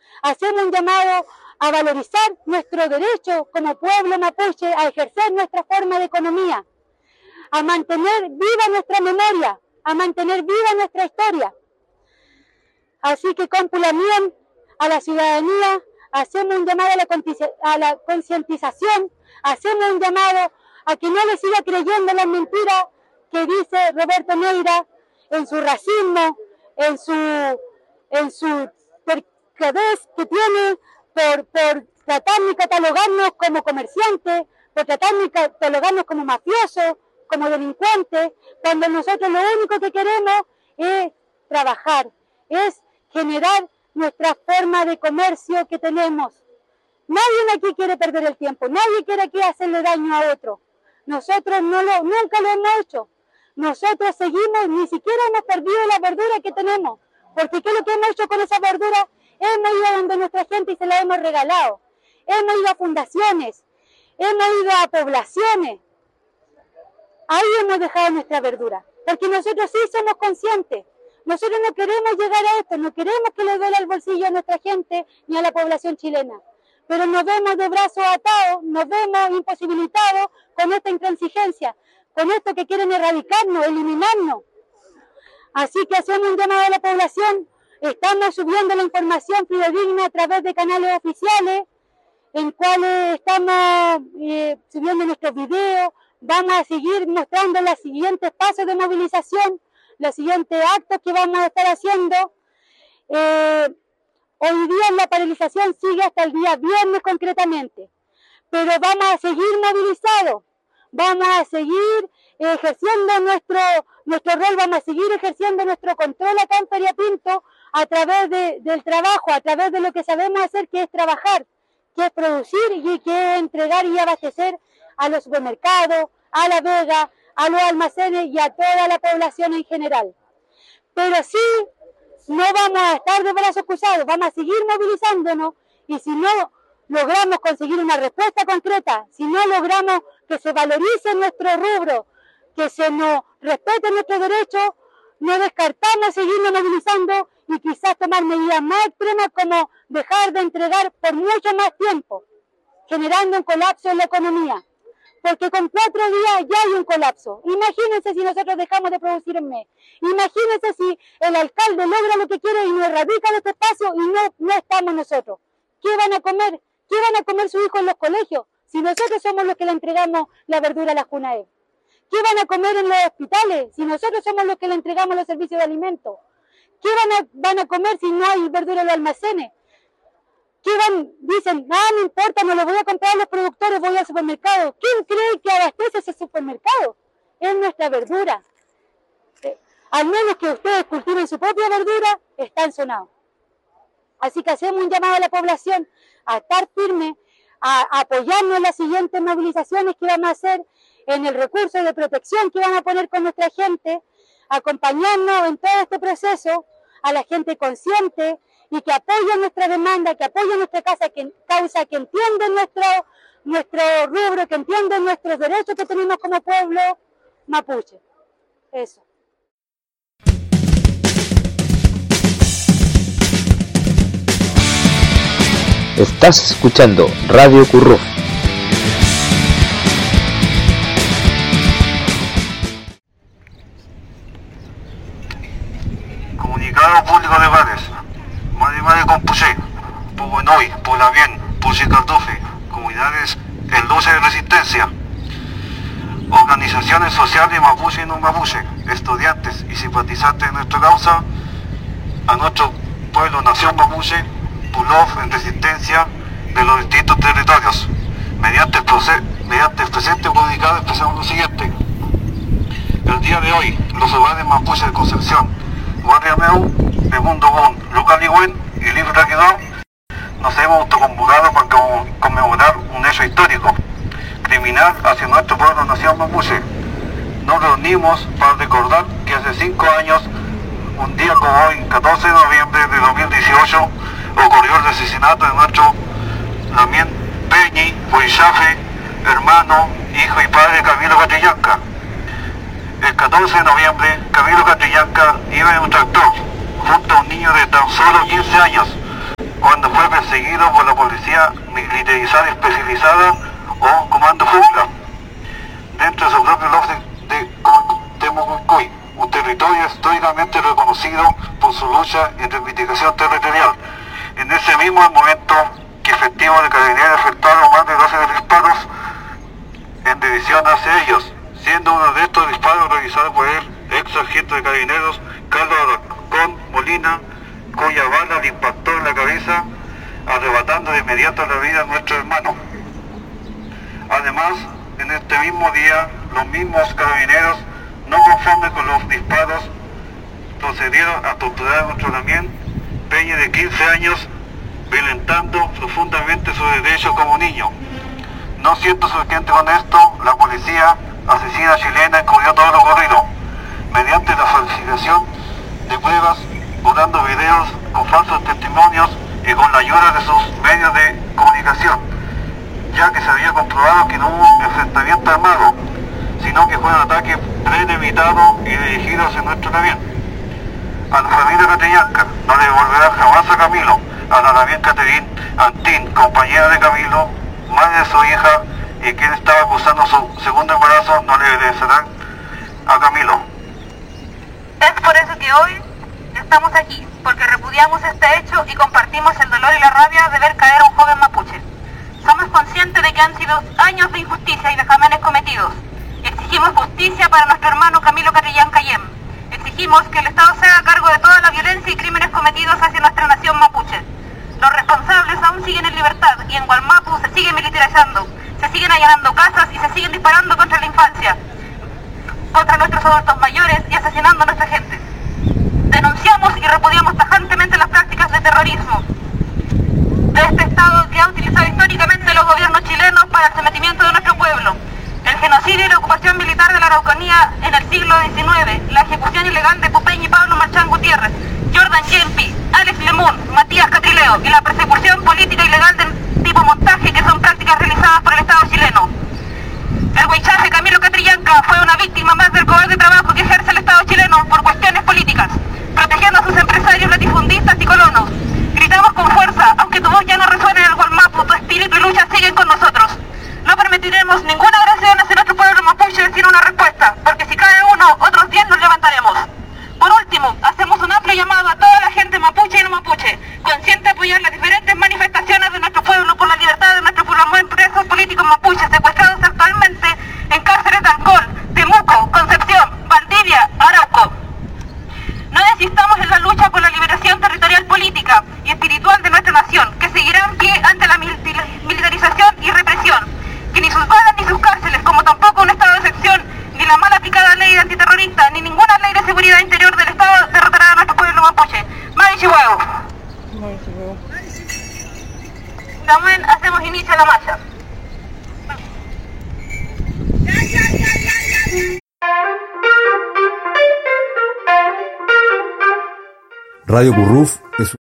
Hacemos un llamado a valorizar nuestro derecho como pueblo mapuche a ejercer nuestra forma de economía, a mantener viva nuestra memoria, a mantener viva nuestra historia. Así que con Pulamien, a la ciudadanía, hacemos un llamado a la concientización, hacemos un llamado a que no le siga creyendo las mentiras que dice Roberto Neira en su racismo, en su percadez que tiene por tratarnos y catalogarnos como comerciantes, por tratarnos y catalogarnos como mafiosos, como delincuentes, cuando nosotros lo único que queremos es trabajar, es generar nuestra forma de comercio que tenemos. Nadie aquí quiere perder el tiempo, nadie quiere aquí hacerle daño a otro. Nosotros nunca lo hemos hecho. Nosotros seguimos, ni siquiera hemos perdido la verdura que tenemos, porque ¿qué es lo que hemos hecho con esa verdura? Hemos ido a donde nuestra gente y se la hemos regalado. Hemos ido a fundaciones, hemos ido a poblaciones. Ahí hemos dejado nuestra verdura, porque nosotros sí somos conscientes. Nosotros no queremos llegar a esto, no queremos que le duela el bolsillo a nuestra gente ni a la población chilena. Pero nos vemos de brazos atados, nos vemos imposibilitados con esta intransigencia, con esto que quieren erradicarnos, eliminarnos. Así que hacemos un llamado a la población, estamos subiendo la información fidedigna a través de canales oficiales, en cuales estamos subiendo nuestros videos, vamos a seguir mostrando los siguientes pasos de movilización, los siguientes actos que vamos a estar haciendo. Hoy día la paralización sigue hasta el día viernes concretamente, pero vamos a seguir movilizados, vamos a seguir ejerciendo nuestro rol, vamos a seguir ejerciendo nuestro control acá en Feria Pinto a través del trabajo, a través de lo que sabemos hacer, que es trabajar, que es producir y que es entregar y abastecer a los supermercados, a la vega, a los almacenes y a toda la población en general. Pero sí, no vamos a estar de brazos cruzados, vamos a seguir movilizándonos y si no logramos conseguir una respuesta concreta, si no logramos que se valorice nuestro rubro, que se nos respete nuestros derechos, no descartamos seguirnos movilizando y quizás tomar medidas más extremas como dejar de entregar por mucho más tiempo, generando un colapso en la economía. Porque con 4 días ya hay un colapso. Imagínense si nosotros dejamos de producir un mes. Imagínense si el alcalde logra lo que quiere y nos erradica de este espacio y no estamos nosotros. ¿Qué van a comer? ¿Qué van a comer sus hijos en los colegios? Si nosotros somos los que le entregamos la verdura a la Junaed. ¿Qué van a comer en los hospitales? Si nosotros somos los que le entregamos los servicios de alimentos. ¿Qué van a comer si no hay verdura en los almacenes? ¿Qué dicen, no importa, no lo voy a comprar a los productores, voy al supermercado? ¿Quién cree que abastece ese supermercado? Es nuestra verdura. Al menos que ustedes cultiven su propia verdura, están sonados. Así que hacemos un llamado a la población a estar firme, a apoyarnos en las siguientes movilizaciones que vamos a hacer, en el recurso de protección que vamos a poner con nuestra gente, acompañarnos en todo este proceso, a la gente consciente, y que apoyen nuestra demanda, que apoyen nuestra causa, que entienden nuestro rubro, que entienden nuestros derechos que tenemos como pueblo mapuche. Eso. Estás escuchando Radio Curruf. Comunicado público de Bares. Madre Compuché, Puguenoy, Pulamien, Puchicardufe, comunidades en lucha de resistencia, organizaciones sociales mapuche y no mapuche, estudiantes y simpatizantes de nuestra causa, a nuestro pueblo nación mapuche, Pulov en resistencia de los distintos territorios. Mediante el presente comunicado expresamos lo siguiente. El día de hoy, los hogares mapuches de Concepción, Guardiameu, de Mundo Bon, Lucaligüen y Libre Raquedó nos hemos autoconvocado para conmemorar un hecho histórico, criminal hacia nuestro pueblo nación mapuche. Nos reunimos para recordar que hace 5 años, un día como hoy, 14 de noviembre de 2018, ocurrió el asesinato de nuestro Lamien Peñi Huichafe, hermano, hijo y padre de Camilo Catrillanca. El 14 de noviembre, Camilo Catrillanca iba en un tractor junto a un niño de tan solo 15 años, cuando cuando fue perseguido por la policía militarizada y especializada o Comando Jungla, dentro de su propio lof de Temucuicuy, un territorio históricamente reconocido por su lucha y reivindicación territorial. En ese mismo momento que efectivos de carabineros efectuaron más de 12 disparos en dirección hacia ellos, siendo uno de estos disparos realizados por el ex agente de carabineros Carlos Aracón Molina, cuya bala le impactó en la cabeza, arrebatando de inmediato la vida a nuestro hermano. Además, en este mismo día, los mismos carabineros, no conformes con los disparos, procedieron a torturar a nuestro Damián Peña, de 15 años, violentando profundamente su derecho como niño. No siendo suficiente con esto, la policía asesina chilena encubrió todo lo ocurrido, mediante la falsificación de pruebas, borrando videos con falsos testimonios y con la ayuda de sus medios de comunicación, ya que se había comprobado que no hubo enfrentamiento armado, sino que fue un ataque premeditado y dirigido hacia nuestro Damián. A la familia Catrillanca no le devolverá jamás a Camilo, a la Damián Caterín Antín, compañera de Camilo, madre de su hija, y quien estaba acusando su segundo embarazo, no le regresarán a Camilo. Es por eso que hoy estamos aquí, porque repudiamos este hecho y compartimos el dolor y la rabia de ver caer a un joven mapuche. Somos conscientes de que han sido años de injusticia y vejámenes cometidos. Exigimos justicia para nuestro hermano Camilo Catrillanca Yem. Exigimos que el Estado se haga cargo de toda la violencia y crímenes cometidos hacia nuestra nación mapuche. Los responsables aún siguen en libertad y en Gualmapu se sigue militarizando, se siguen allanando casas y se siguen disparando contra la infancia, contra nuestros adultos mayores y asesinando a nuestra gente. Denunciamos y repudiamos tajantemente las prácticas de terrorismo de este Estado que ha utilizado históricamente los gobiernos chilenos para el sometimiento de nuestro pueblo. El genocidio y la ocupación militar de la Araucanía en el siglo XIX, la ejecución ilegal de Pupeñi y Pablo Marchán Gutiérrez, Jordan Yempi, Alex Lemun, Matías Catrileo y la persecución política ilegal de tipo montaje, que son prácticas realizadas por el Estado chileno. El huichaje Camilo Catrillanca fue una víctima más del cobarde trabajo que ejerce el Estado chileno por cuestiones políticas, protegiendo a sus empresarios latifundistas y colonos. Gritamos con fuerza, aunque tu voz ya no resuene en el Gualmapu, tu espíritu y lucha siguen con nosotros. No permitiremos ninguna agresión hacia nuestro pueblo mapuche sin una respuesta, porque si cae uno, otros 10 nos levantaremos. Por último, hacemos un amplio llamado a toda la gente mapuche y no mapuche, consciente de apoyar las diferentes manifestaciones de nuestro pueblo por la libertad de nuestros presos políticos mapuches secuestrados actualmente en cárceles de Ancol, Temuco, Concepción, Valdivia, Arauco. No desistamos en la lucha por la liberación territorial, política y espiritual de nuestra nación, que seguirá en pie ante la militarización y represión, que ni sus balas ni sus cárceles, como tampoco un estado de excepción, ni la mal aplicada ley antiterrorista, ni ninguna ley de seguridad interior del Estado derrotará a nuestro pueblo mapuche. ¡Mari Chihuahua! También hacemos inicio a la marcha. Radio Curruf es